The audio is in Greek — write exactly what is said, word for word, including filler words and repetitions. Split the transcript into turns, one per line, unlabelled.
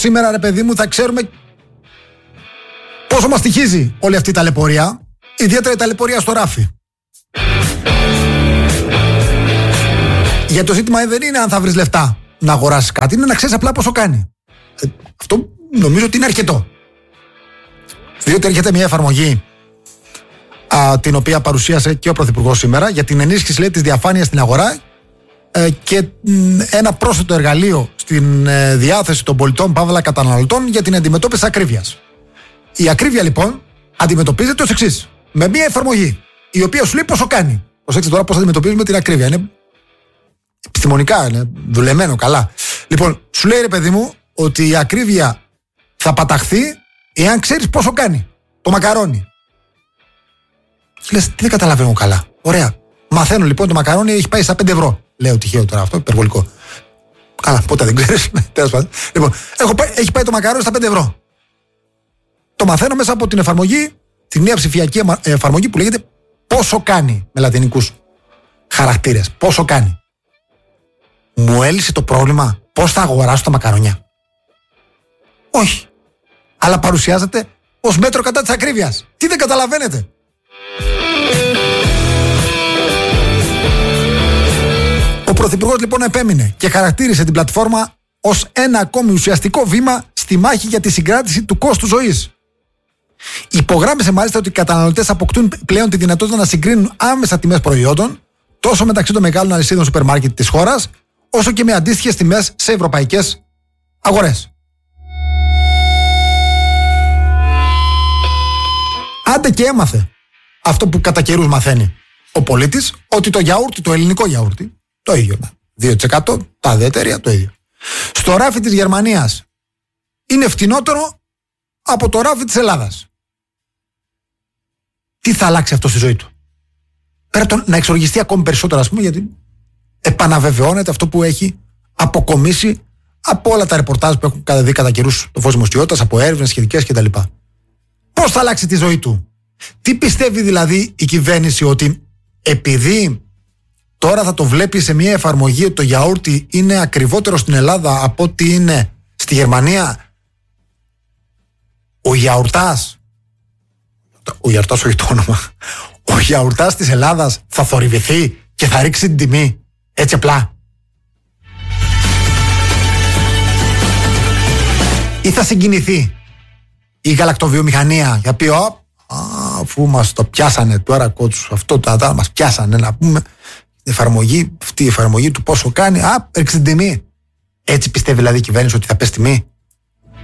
σήμερα, ρε παιδί μου, θα ξέρουμε πόσο μας στοιχίζει όλη αυτή η ταλαιπωρία, ιδιαίτερα η ταλαιπωρία στο ράφι. Γιατί το ζήτημα δεν είναι αν θα βρεις λεφτά να αγοράσεις κάτι, είναι να ξέρεις απλά πόσο κάνει. Ε, αυτό νομίζω ότι είναι αρκετό. Διότι έρχεται μια εφαρμογή α, την οποία παρουσίασε και ο Πρωθυπουργός σήμερα για την ενίσχυση, λέει, της διαφάνειας στην αγορά ε, και μ, ένα πρόσθετο εργαλείο στην ε, διάθεση των πολιτών παύλα καταναλωτών για την αντιμετώπιση ακρίβειας. Η ακρίβεια λοιπόν αντιμετωπίζεται ως εξής. Με μια εφαρμογή η οποία σου λέει πόσο κάνει. Προσέξτε τώρα πώς αντιμετωπίζουμε την ακρίβεια. Είναι επιστημονικά, είναι δουλεμένο καλά. Λοιπόν, σου λέει, ρε παιδί μου, ότι η ακρίβεια θα παταχθεί εάν ξέρεις πόσο κάνει το μακαρόνι. Και λες, τι δεν καταλαβαίνω καλά. Ωραία. Μαθαίνω λοιπόν το μακαρόνι έχει πάει στα πέντε ευρώ. Λέω τυχαίο τώρα αυτό, υπερβολικό. Καλά, ποτέ δεν ξέρεις. Λοιπόν, έχω πάει, έχει πάει το μακαρόνι στα πέντε ευρώ. Το μαθαίνω μέσα από την εφαρμογή, την νέα ψηφιακή εφαρμογή που λέγεται πόσο κάνει με λατινικούς χαρακτήρες. Πόσο κάνει. Μου έλυσε το πρόβλημα πώς θα αγοράσω τα μακαρόνια? Όχι. Αλλά παρουσιάζεται ως μέτρο κατά της ακρίβειας. Τι δεν καταλαβαίνετε? Ο Πρωθυπουργός λοιπόν επέμεινε και χαρακτήρισε την πλατφόρμα ως ένα ακόμη ουσιαστικό βήμα στη μάχη για τη συγκράτηση του κόστου ζωής. Υπογράμμισε μάλιστα ότι οι καταναλωτές αποκτούν πλέον τη δυνατότητα να συγκρίνουν άμεσα τιμές προϊόντων τόσο μεταξύ των μεγάλων αλυσίδων σούπερ μάρκετ της χώρας, όσο και με αντίστοιχες τιμές σε ευρωπαϊκές αγορές. Άντε και έμαθε αυτό που κατά καιρούς μαθαίνει ο πολίτης, ότι το γιαούρτι, το ελληνικό γιαούρτι, το ίδιο, δύο τοις εκατό, τα δε εταιρεία το ίδιο. Στο ράφι της Γερμανίας είναι φτηνότερο από το ράφι της Ελλάδας. Τι θα αλλάξει αυτό στη ζωή του? Πέρα το να εξοργιστεί ακόμη περισσότερο, ας πούμε, γιατί επαναβεβαιώνεται αυτό που έχει αποκομίσει από όλα τα ρεπορτάζ που έχουν δει κατά καιρούς το φως δημοσιότητας, από έρευνες σχετικές κτλ. Πώς θα αλλάξει τη ζωή του? Τι πιστεύει δηλαδή η κυβέρνηση, ότι επειδή τώρα θα το βλέπει σε μια εφαρμογή ότι το γιαούρτι είναι ακριβότερο στην Ελλάδα από ότι είναι στη Γερμανία, ο γιαουρτάς, ο γιαουρτάς όχι το όνομα, ο γιαουρτάς της Ελλάδας θα θορυβηθεί και θα ρίξει την τιμή έτσι απλά? Ή θα συγκινηθεί η γαλακτοβιομηχανία για πει, α, αφού μας το πιάσανε τώρα κότσους, αυτό τα τα μας πιάσανε, να πούμε, εφαρμογή, αυτή η εφαρμογή του πόσο κάνει, α, ρίξει την τιμή. Έτσι πιστεύει δηλαδή η κυβέρνηση ότι θα πέσει τιμή?